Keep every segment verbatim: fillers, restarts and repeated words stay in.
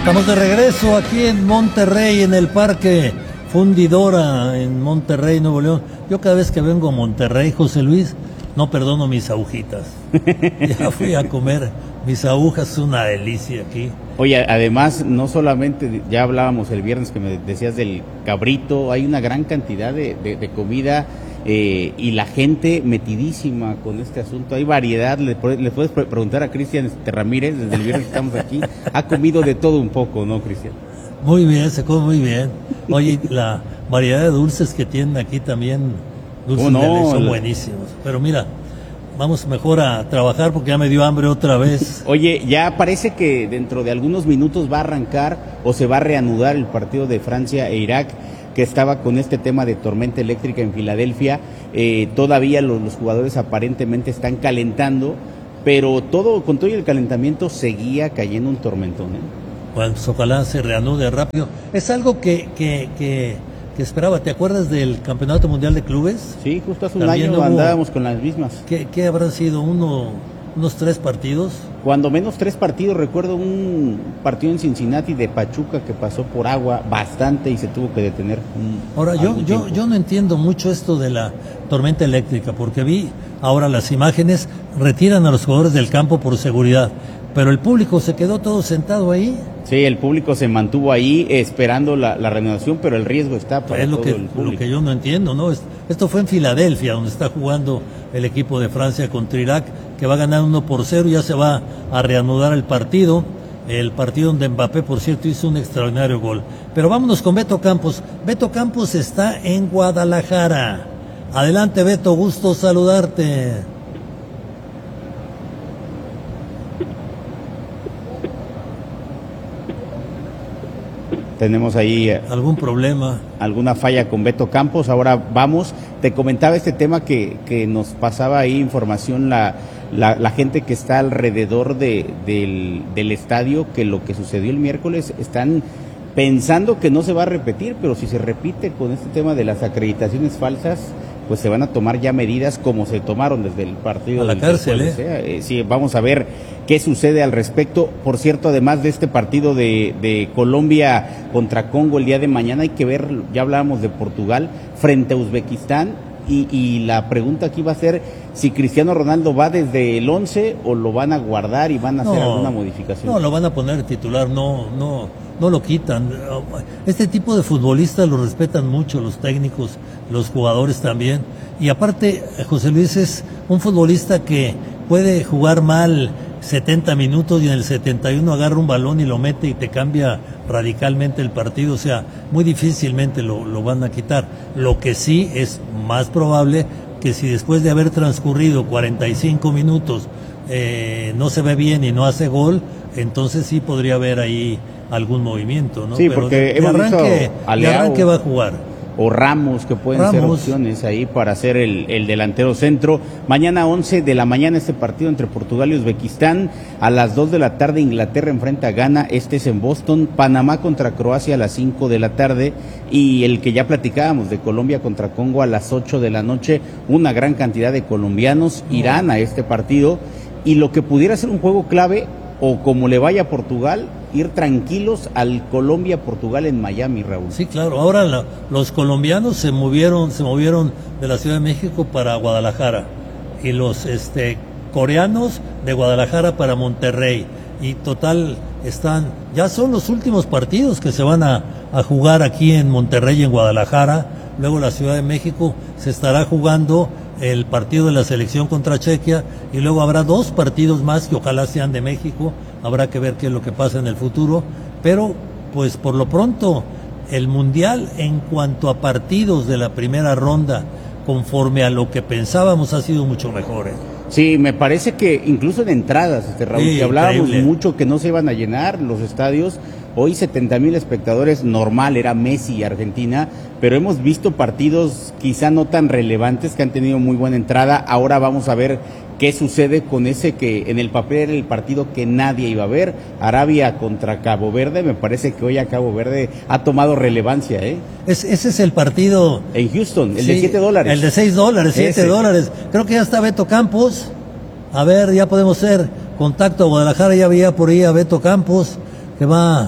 Estamos de regreso aquí en Monterrey, en el Parque Fundidora, en Monterrey, Nuevo León. Yo cada vez que vengo a Monterrey, José Luis, no perdono mis agujitas. Ya fui a comer mis agujas, es una delicia aquí. Oye, además, no solamente, ya hablábamos el viernes que me decías del cabrito, hay una gran cantidad de, de, de comida eh, y la gente metidísima con este asunto. Hay variedad, le, le puedes preguntar a Cristian Ramírez, desde el viernes que estamos aquí, ha comido de todo un poco, ¿no, Cristian? Muy bien, se come muy bien. Oye, la variedad de dulces que tienen aquí también, dulces oh, no, de leche, son la... buenísimos. Pero mira, vamos mejor a trabajar porque ya me dio hambre otra vez. Oye, ya parece que dentro de algunos minutos va a arrancar o se va a reanudar el partido de Francia e Irak, que estaba con este tema de tormenta eléctrica en Filadelfia. Eh, todavía los, los jugadores aparentemente están calentando, pero todo con todo el calentamiento seguía cayendo un tormentón, ¿eh? Bueno, pues ojalá se reanude rápido. Es algo que, que, que, que esperaba. ¿Te acuerdas del Campeonato Mundial de Clubes? Sí, justo hace un También año hubo, andábamos con las mismas. ¿Qué, qué habrán sido? Uno, unos tres partidos. Cuando menos tres partidos. Recuerdo un partido en Cincinnati de Pachuca que pasó por agua bastante y se tuvo que detener. Un, ahora, yo, yo, yo no entiendo mucho esto de la tormenta eléctrica, porque vi ahora las imágenes, retiran a los jugadores del campo por seguridad, pero el público se quedó todo sentado ahí. Sí, el público se mantuvo ahí esperando la, la reanudación, pero el riesgo está para es lo todo que, el público. Lo que yo no entiendo, ¿no? Esto fue en Filadelfia, donde está jugando el equipo de Francia contra Irak, que va a ganar uno por cero, ya se va a reanudar el partido, el partido donde Mbappé, por cierto, hizo un extraordinario gol. Pero vámonos con Beto Campos. Beto Campos está en Guadalajara. Adelante, Beto, gusto saludarte. Tenemos ahí algún problema, alguna falla con Beto Campos. Ahora vamos, te comentaba este tema que, que nos pasaba ahí información la, la, la gente que está alrededor de, del, del estadio, que lo que sucedió el miércoles están pensando que no se va a repetir, pero si se repite con este tema de las acreditaciones falsas, pues se van a tomar ya medidas como se tomaron desde el partido. A la cárcel, ¿eh? ¿eh? Sí, vamos a ver qué sucede al respecto. Por cierto, además de este partido de, de Colombia contra Congo el día de mañana, hay que ver, ya hablábamos de Portugal, frente a Uzbekistán, y, y la pregunta aquí va a ser si Cristiano Ronaldo va desde el once o lo van a guardar y van a hacer no, alguna modificación. No, lo van a poner titular, no, no, no lo quitan. Este tipo de futbolistas lo respetan mucho los técnicos, los jugadores también. Y aparte, José Luis es un futbolista que puede jugar mal setenta minutos y en el setenta y uno agarra un balón y lo mete y te cambia radicalmente el partido. O sea, muy difícilmente lo, lo van a quitar. Lo que sí es más probable que si después de haber transcurrido cuarenta y cinco minutos eh, no se ve bien y no hace gol, entonces sí podría haber ahí algún movimiento, ¿no? Sí, pero porque de, de hemos arranque, visto a de arranque va a jugar. O Ramos, que pueden Ramos. ser opciones ahí para ser el, el delantero centro. Mañana once de la mañana este partido entre Portugal y Uzbekistán. A las dos de la tarde Inglaterra enfrenta a Ghana, este es en Boston. Panamá contra Croacia a las cinco de la tarde. Y el que ya platicábamos de Colombia contra Congo a las ocho de la noche. Una gran cantidad de colombianos irán a este partido. Y lo que pudiera ser un juego clave, o como le vaya a Portugal, ir tranquilos al Colombia-Portugal en Miami, Raúl. Sí, claro. Ahora la, los colombianos se movieron, se movieron de la Ciudad de México para Guadalajara y los este coreanos de Guadalajara para Monterrey. Y total están, ya son los últimos partidos que se van a, a jugar aquí en Monterrey y en Guadalajara. Luego la Ciudad de México se estará jugando el partido de la selección contra Chequia y luego habrá dos partidos más que ojalá sean de México. Habrá que ver qué es lo que pasa en el futuro, pero pues por lo pronto el Mundial en cuanto a partidos de la primera ronda, conforme a lo que pensábamos, ha sido mucho mejor, ¿eh? Sí, me parece que incluso en entradas, este Raúl, sí, que hablábamos increíble. mucho que no se iban a llenar los estadios, hoy setenta mil espectadores, normal, era Messi y Argentina, pero hemos visto partidos quizá no tan relevantes que han tenido muy buena entrada. Ahora vamos a ver qué sucede con ese que en el papel era el partido que nadie iba a ver, Arabia contra Cabo Verde. Me parece que hoy a Cabo Verde ha tomado relevancia, ¿eh? Es, ese es el partido en Houston, el sí, de siete dólares. El de seis dólares, siete dólares. Creo que ya está Beto Campos. A ver, ya podemos hacer contacto a Guadalajara. Ya veía por ahí a Beto Campos que va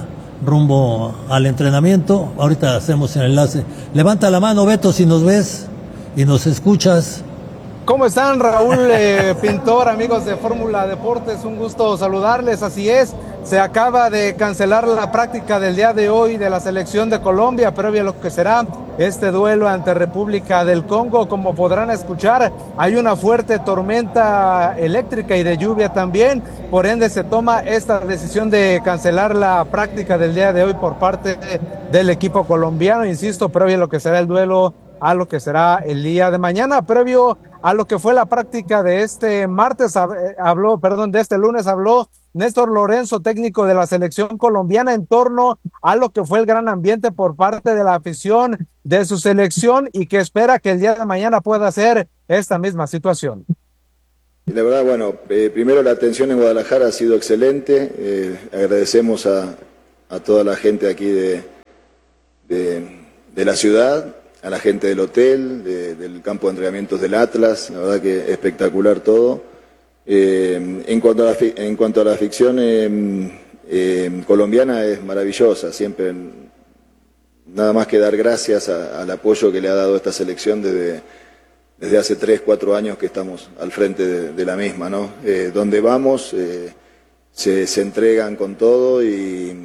rumbo al entrenamiento. Ahorita hacemos el enlace. Levanta la mano, Beto, si nos ves y nos escuchas. ¿Cómo están, Raúl eh, Pintor, amigos de Fórmula Deportes? Un gusto saludarles, así es. Se acaba de cancelar la práctica del día de hoy de la selección de Colombia, previo a lo que será este duelo ante República del Congo. Como podrán escuchar, hay una fuerte tormenta eléctrica y de lluvia también, por ende se toma esta decisión de cancelar la práctica del día de hoy por parte de, del equipo colombiano, insisto, previo a lo que será el duelo, a lo que será el día de mañana, previo a lo que fue la práctica de este martes, habló, perdón, de este lunes habló Néstor Lorenzo, técnico de la selección colombiana, en torno a lo que fue el gran ambiente por parte de la afición de su selección y que espera que el día de mañana pueda ser esta misma situación. La verdad, bueno, eh, primero la atención en Guadalajara ha sido excelente, eh, agradecemos a, a toda la gente aquí de, de, de la ciudad, a la gente del hotel, de, del campo de entrenamientos del Atlas, la verdad que espectacular todo. Eh, en, cuanto a la, en cuanto a la ficción eh, eh, colombiana es maravillosa, siempre nada más que dar gracias a, al apoyo que le ha dado esta selección desde, desde hace tres, cuatro años que estamos al frente de, de la misma, ¿no? Eh, donde vamos eh, se, se entregan con todo y,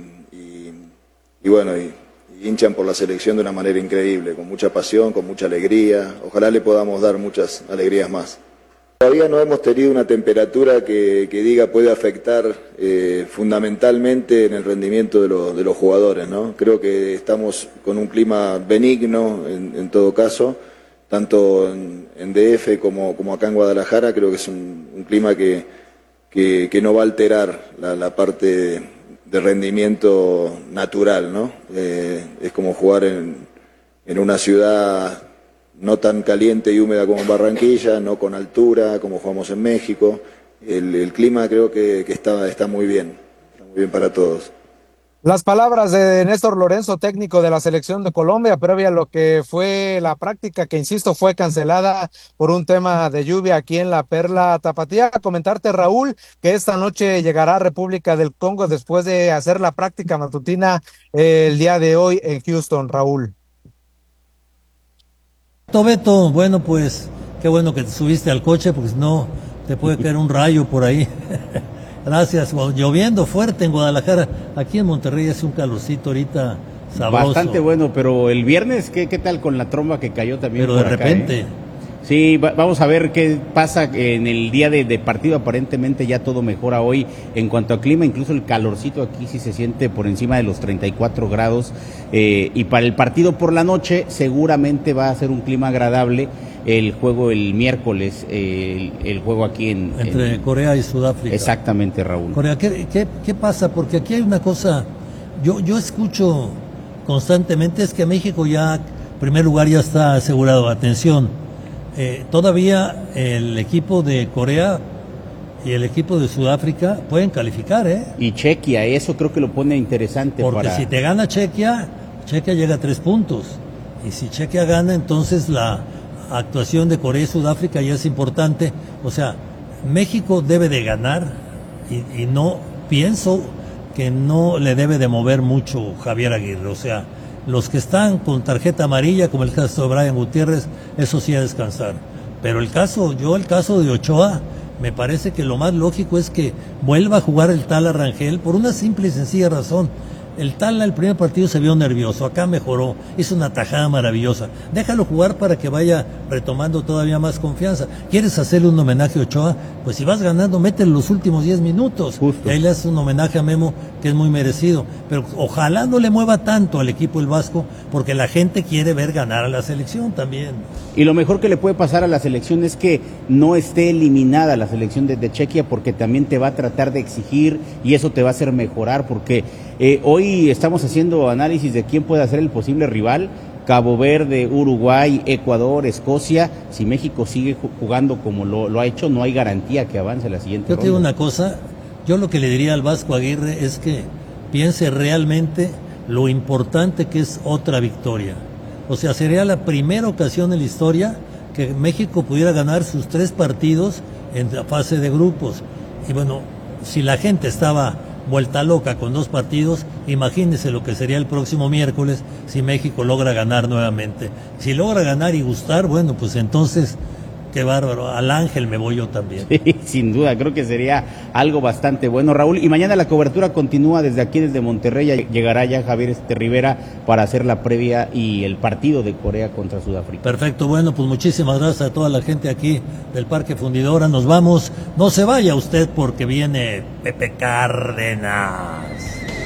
y, y bueno, y, y hinchan por la selección de una manera increíble, con mucha pasión, con mucha alegría. Ojalá le podamos dar muchas alegrías más. Todavía no hemos tenido una temperatura que, que diga puede afectar eh, fundamentalmente en el rendimiento de, lo, de los jugadores, ¿no? Creo que estamos con un clima benigno en, en todo caso, tanto en, en D F como, como acá en Guadalajara. Creo que es un, un clima que, que, que no va a alterar la, la parte de rendimiento natural, ¿no? Eh, es como jugar en, en una ciudad no tan caliente y húmeda como en Barranquilla, no con altura como jugamos en México. El, el clima creo que, que está, está muy bien, está muy bien para todos. Las palabras de Néstor Lorenzo, técnico de la selección de Colombia, previa a lo que fue la práctica, que insisto fue cancelada por un tema de lluvia aquí en la Perla Tapatía. Comentarte, Raúl, que esta noche llegará a República del Congo después de hacer la práctica matutina eh, el día de hoy en Houston, Raúl. Beto, bueno, pues qué bueno que te subiste al coche, porque si no te puede caer un rayo por ahí. Gracias. Lloviendo fuerte en Guadalajara. Aquí en Monterrey hace un calorcito ahorita sabroso. Bastante bueno, pero el viernes, ¿qué, qué tal con la tromba que cayó también? Pero de por acá, repente. ¿eh? Sí, va, vamos a ver qué pasa en el día de, de partido. Aparentemente ya todo mejora hoy en cuanto a clima, incluso el calorcito aquí sí se siente por encima de los treinta y cuatro grados, eh, y para el partido por la noche seguramente va a ser un clima agradable el juego el miércoles, eh, el, el juego aquí en... Entre en, Corea y Sudáfrica. Exactamente, Raúl. Corea, ¿qué, qué, qué pasa? Porque aquí hay una cosa, yo, yo escucho constantemente, es que México ya, en primer lugar, ya está asegurado. Atención, eh, todavía el equipo de Corea y el equipo de Sudáfrica pueden calificar, ¿eh? Y Chequia, eso creo que lo pone interesante. Porque para... si te gana Chequia, Chequia llega a tres puntos. Y si Chequia gana, entonces la actuación de Corea y Sudáfrica ya es importante. O sea, México debe de ganar y, y no pienso que no le debe de mover mucho Javier Aguirre. O sea, los que están con tarjeta amarilla, como el caso de Brian Gutiérrez, eso sí a descansar. Pero el caso, yo el caso de Ochoa, me parece que lo más lógico es que vuelva a jugar el Tala Rangel por una simple y sencilla razón. El Tala el primer partido se vio nervioso, acá mejoró, hizo una tajada maravillosa. Déjalo jugar para que vaya retomando todavía más confianza. ¿Quieres hacerle un homenaje a Ochoa? Pues si vas ganando, métele los últimos diez minutos. Justo. Y ahí le haces un homenaje a Memo, que es muy merecido. Pero ojalá no le mueva tanto al equipo el Vasco, porque la gente quiere ver ganar a la selección también. Y lo mejor que le puede pasar a la selección es que no esté eliminada la selección de, de Chequia, porque también te va a tratar de exigir y eso te va a hacer mejorar, porque eh, hoy estamos haciendo análisis de quién puede ser el posible rival. Cabo Verde, Uruguay, Ecuador, Escocia. Si México sigue jugando como lo, lo ha hecho, no hay garantía que avance a la siguiente Yo ronda. te digo una cosa, yo lo que le diría al Vasco Aguirre es que piense realmente lo importante que es otra victoria. O sea, sería la primera ocasión en la historia que México pudiera ganar sus tres partidos en la fase de grupos. Y bueno, si la gente estaba vuelta loca con dos partidos, imagínese lo que sería el próximo miércoles si México logra ganar nuevamente. Si logra ganar y gustar, bueno, pues entonces, qué bárbaro, al ángel me voy yo también. Sí, sin duda, creo que sería algo bastante bueno, Raúl. Y mañana la cobertura continúa desde aquí, desde Monterrey. Llegará ya Javier este Rivera para hacer la previa y el partido de Corea contra Sudáfrica. Perfecto, bueno, pues muchísimas gracias a toda la gente aquí del Parque Fundidora. Nos vamos, no se vaya usted porque viene Pepe Cárdenas.